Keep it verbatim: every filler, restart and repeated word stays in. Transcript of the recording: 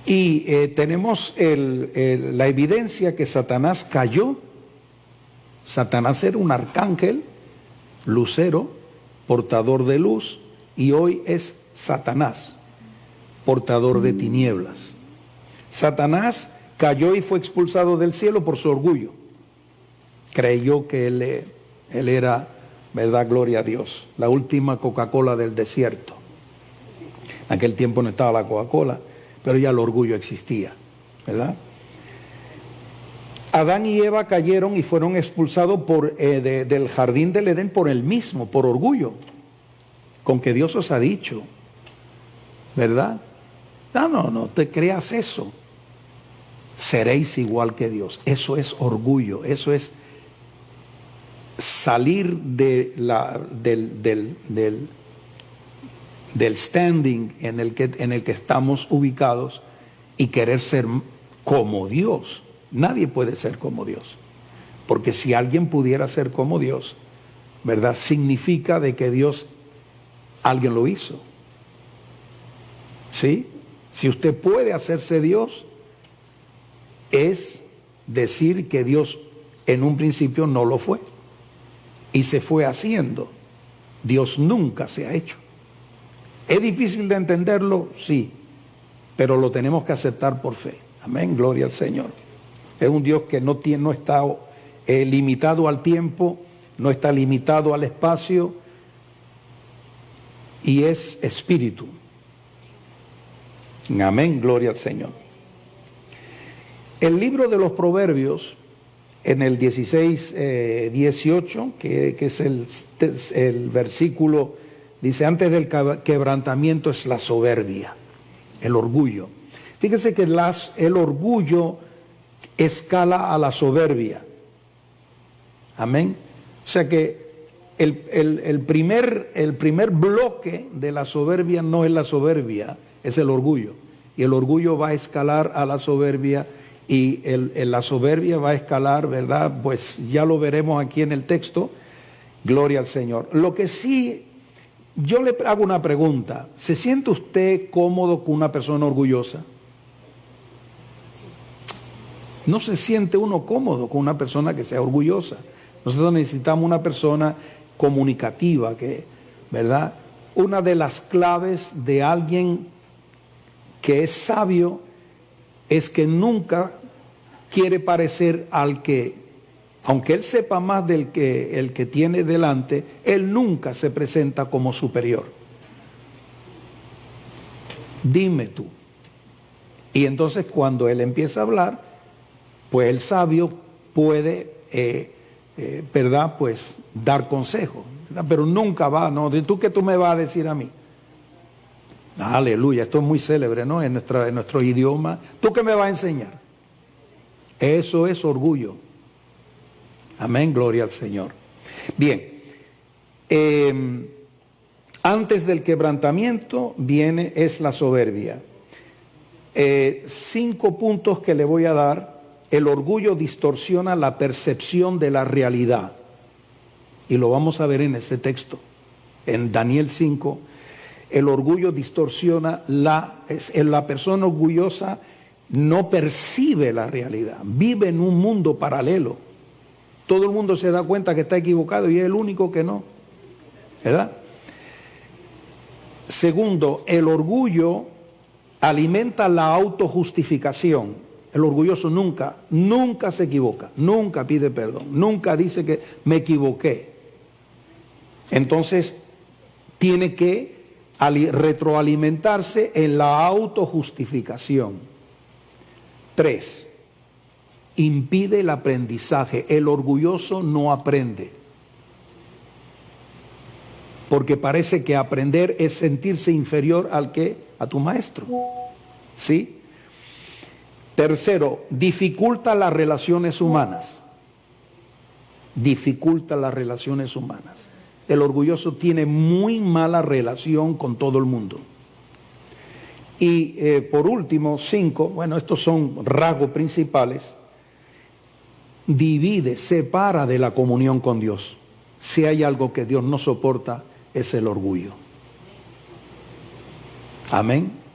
Y eh, tenemos el, el, la evidencia que Satanás cayó. Satanás era un arcángel, lucero, portador de luz, y hoy es Satanás, portador de tinieblas. Satanás cayó y fue expulsado del cielo por su orgullo. Creyó que él, él era, verdad, gloria a Dios, la última Coca-Cola del desierto. En aquel tiempo no estaba la Coca-Cola, pero ya el orgullo existía, ¿verdad? Adán y Eva cayeron y fueron expulsados por, eh, de, del jardín del Edén por él mismo, por orgullo, con que Dios os ha dicho, ¿verdad? No, no, no te creas eso. Seréis igual que Dios. Eso es orgullo, eso es salir de la, del, del, del, del standing en el, que, en el que estamos ubicados y querer ser como Dios. Nadie puede ser como Dios, porque si alguien pudiera ser como Dios, ¿verdad? Significa de que Dios, alguien lo hizo. ¿Sí? Si usted puede hacerse Dios, es decir que Dios en un principio no lo fue y se fue haciendo. Dios nunca se ha hecho. ¿Es difícil de entenderlo? Sí, pero lo tenemos que aceptar por fe. Amén, gloria al Señor. Es un Dios que no, tiene, no está eh, limitado al tiempo, no está limitado al espacio, y es espíritu. Amén, gloria al Señor. El libro de los Proverbios, en el dieciséis, eh, dieciocho, que, que es el, el versículo, dice: antes del quebrantamiento es la soberbia, el orgullo. Fíjese que las, el orgullo escala a la soberbia. Amén. O sea que el, el, el, primer, el primer bloque de la soberbia no es la soberbia, es el orgullo. Y el orgullo va a escalar a la soberbia, y el, el, la soberbia va a escalar, ¿verdad? Pues ya lo veremos aquí en el texto. Gloria al Señor. Lo que sí, yo le hago una pregunta. ¿Se siente usted cómodo con una persona orgullosa? No se siente uno cómodo con una persona que sea orgullosa. Nosotros necesitamos una persona comunicativa, que, ¿verdad? Una de las claves de alguien que es sabio es que nunca quiere parecer al que, aunque él sepa más del que el que tiene delante, él nunca se presenta como superior. Dime tú. Y entonces cuando él empieza a hablar, pues el sabio puede, eh, eh, ¿verdad? Pues dar consejo, ¿verdad? Pero nunca va, ¿no? ¿Tú qué tú me vas a decir a mí? Aleluya, esto es muy célebre, ¿no? En, nuestra, en nuestro idioma. ¿Tú qué me vas a enseñar? Eso es orgullo. Amén, gloria al Señor. Bien, eh, antes del quebrantamiento viene, es la soberbia. Eh, cinco puntos que le voy a dar. El orgullo distorsiona la percepción de la realidad. Y lo vamos a ver en este texto, en Daniel cinco. El orgullo distorsiona la, es, la persona orgullosa no percibe la realidad, vive en un mundo paralelo. Todo el mundo se da cuenta que está equivocado y es el único que no, ¿verdad? Segundo, el orgullo alimenta la autojustificación. El orgulloso nunca, nunca se equivoca, nunca pide perdón, nunca dice que me equivoqué. Entonces tiene que retroalimentarse en la autojustificación. Tres, impide el aprendizaje. El orgulloso no aprende, porque parece que aprender es sentirse inferior al que, a tu maestro. ¿Sí? Tercero, dificulta las relaciones humanas. Dificulta las relaciones humanas. El orgulloso tiene muy mala relación con todo el mundo. Y eh, por último, cinco, bueno, estos son rasgos principales. Divide, separa de la comunión con Dios. Si hay algo que Dios no soporta, es el orgullo. Amén.